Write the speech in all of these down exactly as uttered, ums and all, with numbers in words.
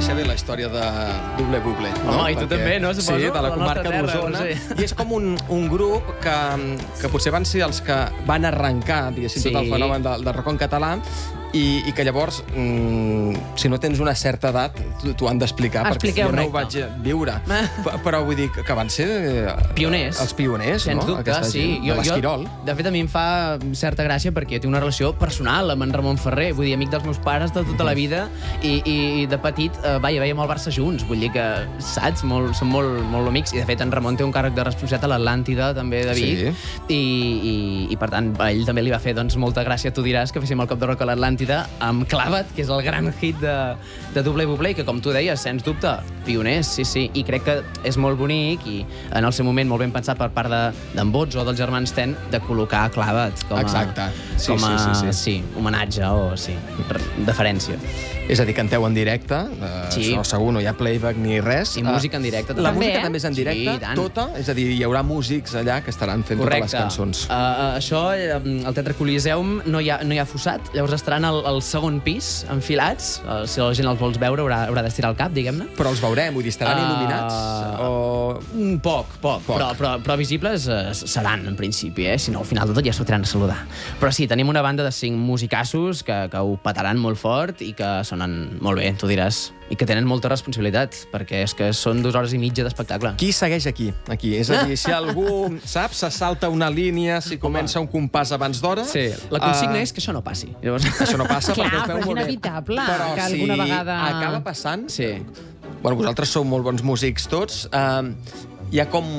conèixer bé la història de Doble Buble. No? Home, i tu també, no? Suposo, Sí, de la la comarca nostra terra, d'Osona. no sé. I és com un, un grup que, que potser van ser els que van arrencar, diguéssim, Sí. tot el fenomen del, del rock en català, i, i que llavors, mm, si no tens una certa edat, t'ho han d'explicar, perquè Expliqueu, jo no ho correcte. vaig viure. P- Però vull dir que van ser... eh, Pioners. Els pioners, Sens no? dubte, Aquesta sí. gent, de l'Esquirol. de fet, a mi em fa certa gràcia perquè té una relació personal amb en Ramon Ferrer, vull dir, amic dels meus pares de tota la vida, i, i de petit, eh, vaja, veiem el Barça junts, vull dir que, saps, molt, són molt, molt amics, i de fet en Ramon té un càrrec de responsabilitat a l'Atlàntida, també, de Vic, Sí. i, i, i per tant, a ell també li va fer doncs, molta gràcia, tu diràs, que féssim el Cop de Rock a l'Atlàntida amb Clava't, que és el gran hit de, de Doble Buble, i que, com tu deies, sens dubte, pioners, sí, sí, i crec que és molt bonic i en el seu moment molt ben pensat per part d'en Bots o dels germans Ten de col·locar Clava't com a, Exacte. Sí, com a sí, sí, sí. sí, homenatge o sí, re- deferència. És a dir, canteu en directe, eh, Sí. això segur, no hi ha playback ni res. I Eh, música en directe. La També, música eh? també és en directe, Sí, i tant. tota? És a dir, hi haurà músics allà que estaran fent Correcte. totes les cançons. Uh, això, eh, al Teatre Coliseum no hi ha, no hi ha fossat, llavors estaran al, al segon pis, enfilats. Uh, si la gent els vols veure haurà, haurà d'estirar el cap, diguem-ne. Però els veurem, vull dir, estaran Ah, il·luminats? O... Mm, Poc, poc, Poc. Però, però, però visibles eh, seran, en principi, eh? Si no, al final de tot ja sortiran a saludar. Però sí, tenim una banda de cinc musicassos que, que ho petaran molt fort i que sonen molt bé, tu diràs, i que tenen molta responsabilitat, perquè és que són dues hores i mitja d'espectacle. Qui segueix aquí? Aquí. És a dir, si algú, saps, se salta una línia, si comença un compàs abans d'hora... Sí, la consigna eh, és que això no passi. Llavors... Això no passa Clar, perquè ho però feu és molt bé. inevitable Però que si alguna vegada- acaba passant... Sí. Bueno, vosaltres sou molt bons músics tots. Uh, hi ha com...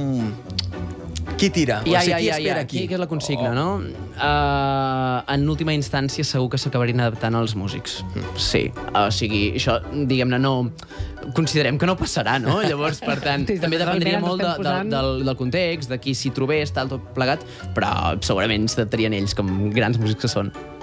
Qui tira? Ja, o sigui, ja, qui ja, espera ja. aquí? Aquí, que és la consigna, Oh. no? Uh, en última instància, segur que s'acabarien adaptant als músics. Sí. O sigui, això, diguem-ne, no... Considerem que no passarà, no? Llavors, per tant, Sí, també realment dependria ens molt de, estem de, posant- del, del context, de qui s'hi trobés, tal, tot plegat, però segurament s'adaptarien ells com grans músics que són.